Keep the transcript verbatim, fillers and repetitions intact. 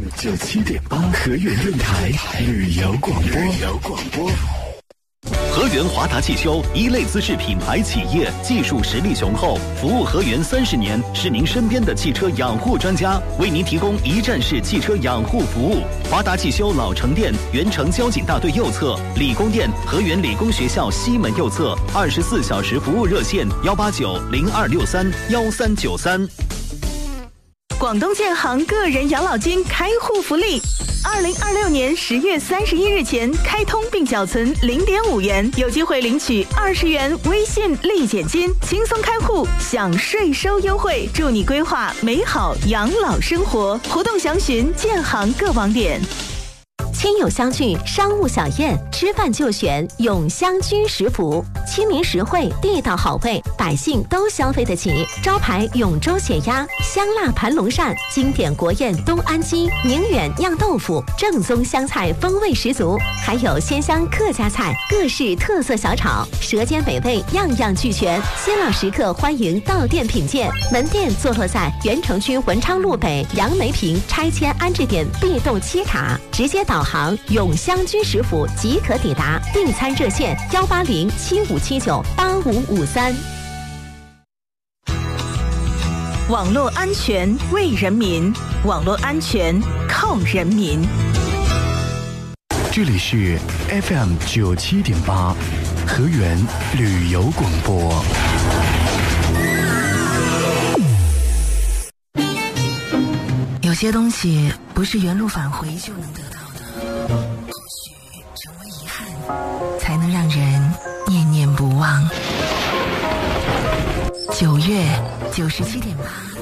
九七点八，河源电台旅游广播。旅游广播。 河源华达汽修一类资质品牌企业，技术实力雄厚，服务河源三十年，是您身边的汽车养护专家，为您提供一站式汽车养护服务。华达汽修老城店原城交警大队右侧，理工店河源理工学校西门右侧，二十四小时服务热线幺八九零二六三幺三九三。 广东建行个人养老金开户福利，二零二六年十月三十一日前开通并缴存零点五元，有机会领取二十元微信立减金，轻松开户享税收优惠，助你规划美好养老生活。活动详询建行各网点。 亲友相聚，商务小宴，吃饭就选永香居食府，亲民实惠，地道好味，百姓都消费得起。招牌永州血鸭、香辣盘龙鳝，经典国宴东安鸡、宁远酿豆腐，正宗湘菜风味十足，还有鲜香客家菜、各式特色小炒，舌尖美味样样俱全。新老食客欢迎到店品鉴，门店坐落在原城区文昌路北杨梅坪拆迁安置点 B 栋七塔，直接导航永香居食府即可抵达，订餐热线幺八零七五七九八五五三。 网络安全为人民，网络安全靠人民。 这里是 F M 九七点八，河源旅游广播。 有些东西不是原路返回就能得到的，或许成为遗憾，才能让人念念不忘。九月九十七点八。